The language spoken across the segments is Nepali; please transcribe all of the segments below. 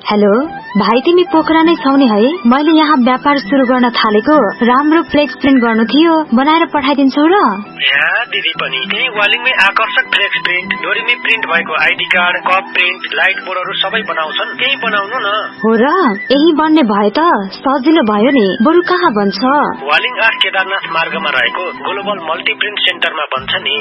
हेलो भाइ, तिमी पोखरा नै छौ नि है? मैले यहाँ व्यापार सुरु गर्न थालेको, राम्रो फ्लेक्स प्रिन्ट गर्नु थियो, बनाएर पठाइदिन्छौ र? दिदी पनि त्यही वालिङमै आकर्षक फ्लेक्स प्रिन्ट, डोरीमै प्रिन्ट भएको ID card, cup print, light बोर्डहरू सबै बनाउँछन्। त्यही बनाउनु न। हो र? यही बन्ने भए त सजिलो भयो नि। बरु कहाँ बन्छ? वालिङ 8 केदारनाथ मार्गमा रहेको ग्लोबल मल्टी प्रिन्ट सेन्टरमा बन्छ नि।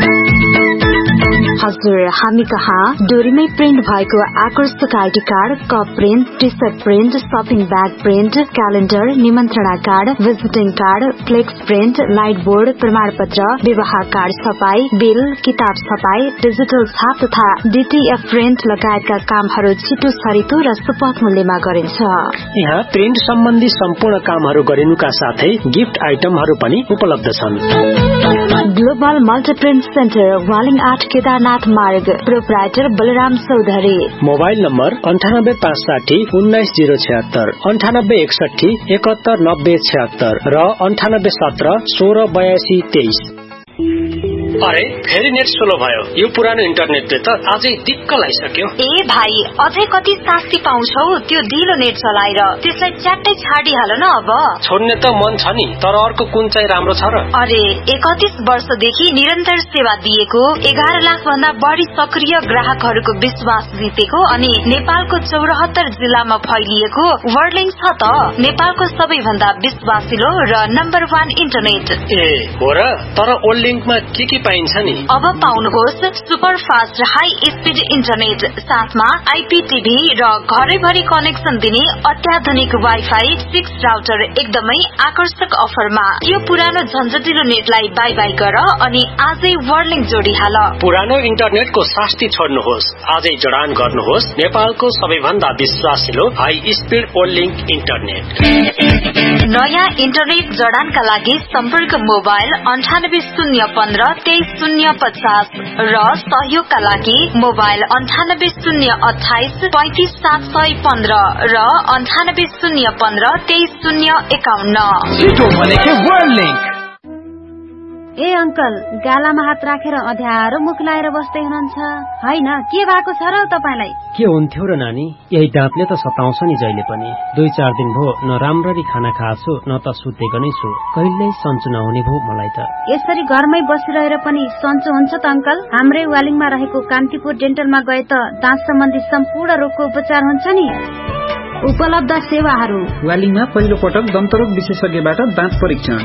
हजुर, हामी कहाँ डोरीमै प्रिन्ट भएको आकर्षक ID card, cup print, T short print, shopping bag print, calendar, निमन्त्रणा card, visiting card, flex print, light board, प्रमाण पत्र, विवाह कार्ड छपाई, बिल, किताब छपाई, डिजिटल छाप तथा डीटीएफ प्रिन्ट लगायतका कामहरू छिटो छरितो र सुपथ मूल्यमा गरिन्छ। यहाँ प्रिन्ट सम्बन्धी सम्पूर्ण कामहरू गरिनुका साथै गिफ्ट आइटमहरू पनि उपलब्ध छन्। ग्लोबल मल्टीप्रिन्ट सेन्टर, वालिङ 8 केदारनाथ मार्ग, proprietor Balram Chaudhary. Mobile number 9856 19 076, 9861 71 90 76 र 9817 16 82 23। अरे फेरि नेट स्लो भयो। यो पुरानो इन्टरनेटले त अझै दिक्क लागिसक्यो। ए भाइ, अझै कति शास्ति पाउँछौ त्यो ढिलो नेट चलाएर? त्यसलाई च्याट्टै छाडिहाल न अब। छोड्ने त मन छ नि, तर अर्को कुन चाहिँ राम्रो छ र? अरे 31 वर्षदेखि निरन्तर सेवा दिएको, 11 लाख भन्दा बढी सक्रिय ग्राहकहरूको विश्वास जितेको अनि नेपालको 74 जिल्लामा फैलिएको वर्लिङ छ त नेपालको सबैभन्दा विश्वासिलो र नम्बर 1 इन्टरनेट। ए हो र? तर ओल्डिङमा के पाइन्छ नि? अब पाउनुहोस् super fast high speed internet, साथमा आइपीटीभी र घरैभरि कनेक्सन दिने अत्याधुनिक वाइफाई 6 राउटर एकदमै आकर्षक अफरमा। यो पुरानो झन्झटिलो नेटलाई बाई बाई गर अनि आजै वर्लिङ जोडिहाल। पुरानो इन्टरनेटको शास्ति छोड्नुहोस्, आजै जडान गर्नुहोस् नेपालको सबैभन्दा विश्वासिलो हाई स्पिड वर्लिङ इन्टरनेट। नयाँ इन्टरनेट जडानका लागि सम्पर्क मोबाइल 9815 23050 र सहयोगका लागि मोबाइल 98028 35715 र 98015 23051। ए अंकल, गालामा हात राखेर अध्यारो मुख लाएर बस्दै हुनुहुन्छ हैन? के भएको छ र तपाईलाई? के हुन्थ्यो र नानी, यही दाँतले त सताउँछ नि जहिले पनि। 2-4 दिन भो न राम्ररी खाना खाछु न त सुतेको नै छु। कहिल्यै सन्चो नहुने भो मलाई त। यसरी घरमै बसिरहेर पनि सन्चो हुन्छ त अंकल? हाम्रै वालिङमा रहेको कान्तिपुर डेन्टलमा गए त दाँत सम्बन्धी सम्पूर्ण रोगको उपचार हुन्छ नि। उपलब्ध सेवाहरू: वालिङमा पहिलो पटक दन्तरोग विशेषज्ञबाट दाँत परीक्षण,